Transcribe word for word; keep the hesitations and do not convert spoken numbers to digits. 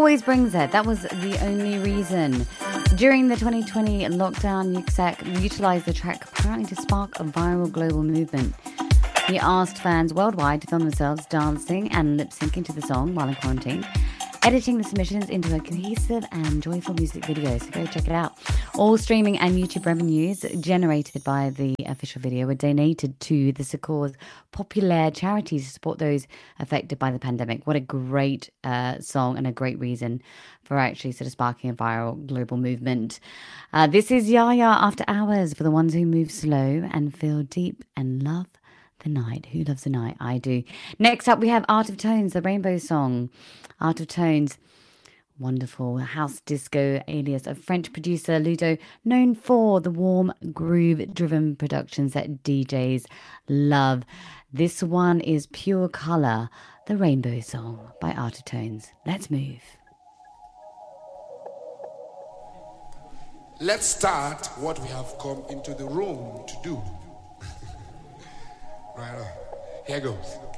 always brings it. That was The Only Reason. During the twenty twenty lockdown, Yuksek utilised the track apparently to spark a viral global movement. He asked fans worldwide to film themselves dancing and lip-syncing to the song while in quarantine, editing the submissions into a cohesive and joyful music video. So go check it out. All streaming and YouTube revenues generated by the official video were donated to the Secours Populaire charity to support those affected by the pandemic. What a great uh, song and a great reason for actually sort of sparking a viral global movement. Uh, this is Yaya After Hours for the ones who move slow and feel deep and love the night. Who loves the night? I do. Next up, we have Art of Tones, the Rainbow Song. Art of Tones, wonderful house disco alias of French producer Ludo, known for the warm, groove-driven productions that D Js love. This one is Pure Colour, the Rainbow Song by Art of Tones. Let's move. Let's start what we have come into the room to do. Right on. Here goes.